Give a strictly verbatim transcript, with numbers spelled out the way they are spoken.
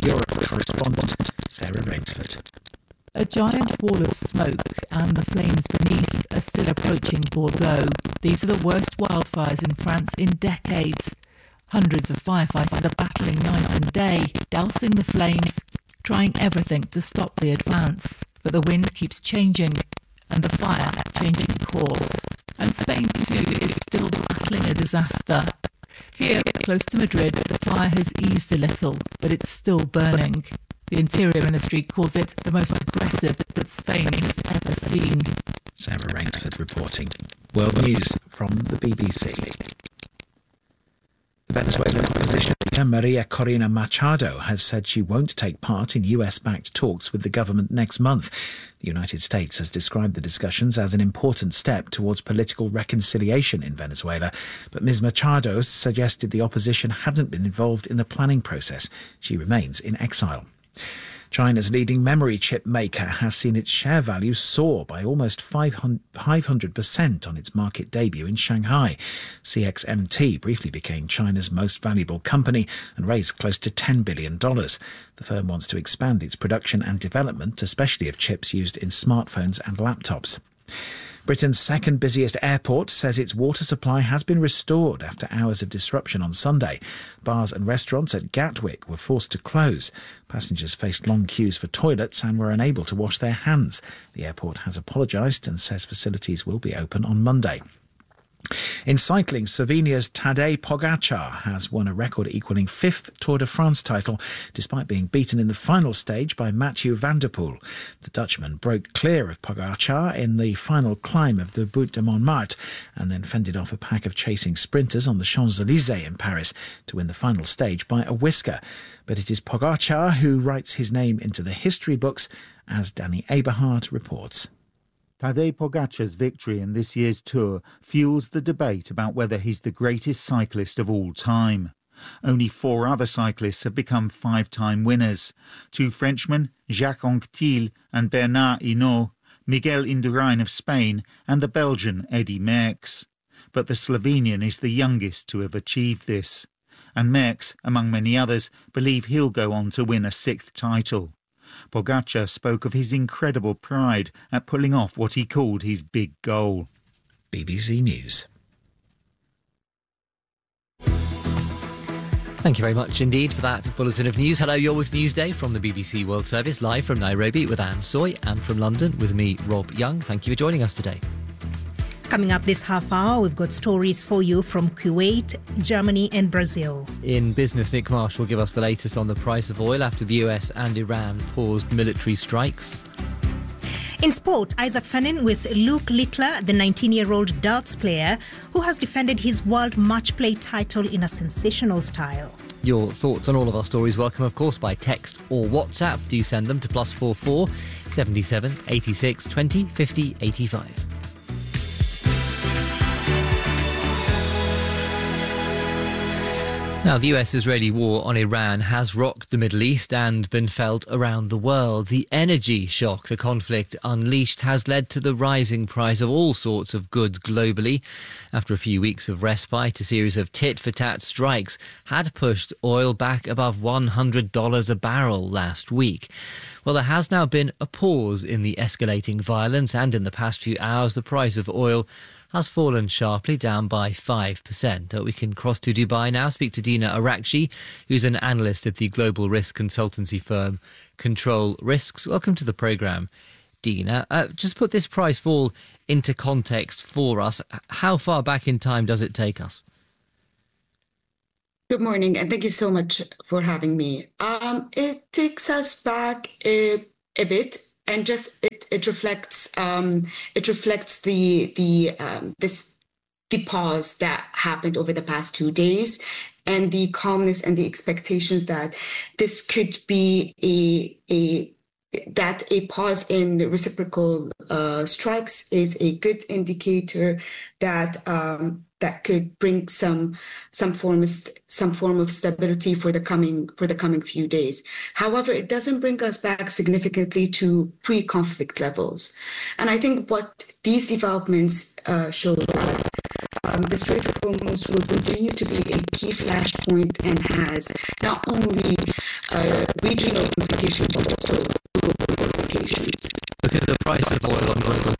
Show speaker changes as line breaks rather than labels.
Europe correspondent Sarah Rainsford.
A giant wall of smoke and the flames beneath are still approaching Bordeaux. These are the worst wildfires in France in decades. Hundreds of firefighters are battling night and day, dousing the flames, trying everything to stop the advance. But the wind keeps changing and the fire changing course. And Spain too is still battling a disaster. Here, close to Madrid, the fire has eased a little, but it's still burning. The Interior Ministry calls it the most aggressive that Spain has ever seen.
Sarah Rainsford reporting. World News from the B B C. The Venezuelan opposition leader Maria Corina Machado has said she won't take part in U S-backed talks with the government next month. The United States has described the discussions as an important step towards political reconciliation in Venezuela, but Miz Machado suggested the opposition hadn't been involved in the planning process. She remains in exile. China's leading memory chip maker has seen its share value soar by almost five hundred percent on its market debut in Shanghai. C X M T briefly became China's most valuable company and raised close to ten billion dollars. The firm wants to expand its production and development, especially of chips used in smartphones and laptops. Britain's second busiest airport says its water supply has been restored after hours of disruption on Sunday. Bars and restaurants at Gatwick were forced to close. Passengers faced long queues for toilets and were unable to wash their hands. The airport has apologised and says facilities will be open on Monday. In cycling, Slovenia's Tadej Pogačar has won a record-equalling fifth Tour de France title, despite being beaten in the final stage by Mathieu van der Poel. The Dutchman broke clear of Pogačar in the final climb of the Butte de Montmartre and then fended off a pack of chasing sprinters on the Champs-Élysées in Paris to win the final stage by a whisker. But it is Pogačar who writes his name into the history books, as Danny Eberhard reports.
Tadej Pogačar's victory in this year's Tour fuels the debate about whether he's the greatest cyclist of all time. Only four other cyclists have become five-time winners. Two Frenchmen, Jacques Anquetil and Bernard Hinault, Miguel Indurain of Spain and the Belgian Eddy Merckx. But the Slovenian is the youngest to have achieved this. And Merckx, among many others, believe he'll go on to win a sixth title. Pogačar spoke of his incredible pride at pulling off what he called his big goal.
B B C News.
Thank you very much indeed for that bulletin of news. Hello, you're with Newsday from the B B C World Service, live from Nairobi with Anne Soy, and from London with me, Rob Young. Thank you for joining us today.
Coming up this half hour, we've got stories for you from Kuwait, Germany and Brazil.
In business, Nick Marsh will give us the latest on the price of oil after the U S and Iran paused military strikes.
In sport, Isaac Fanin with Luke Littler, the nineteen-year-old darts player who has defended his world match play title in a sensational style.
Your thoughts on all of our stories welcome, of course, by text or WhatsApp. Do send them to plus four four seventy-seven eighty-six twenty fifty eighty-five. Now, the U S-Israeli war on Iran has rocked the Middle East and been felt around the world. The energy shock the conflict unleashed has led to the rising price of all sorts of goods globally. After a few weeks of respite, a series of tit-for-tat strikes had pushed oil back above one hundred dollars a barrel last week. Well, there has now been a pause in the escalating violence, and in the past few hours, the price of oil has fallen sharply, down by five percent. We can cross to Dubai now, speak to Dina Arakshi, who's an analyst at the global risk consultancy firm Control Risks. Welcome to the programme, Dina. Uh, just put this price fall into context for us. How far back in time does it take us?
Good morning, and thank you so much for having me. Um, it takes us back a, a bit. And just it, it reflects um, it reflects the the um, this the pause that happened over the past two days, and the calmness and the expectations that this could be a a that a pause in reciprocal uh, strikes is a good indicator that um, that could bring some some form of, some form of stability for the coming for the coming few days. However, it doesn't bring us back significantly to pre-conflict levels, and I think what these developments uh, show that um, the Strait of Hormuz will continue to be a key flashpoint and has not only uh, regional implications, but also global implications.
Because the price of oil on global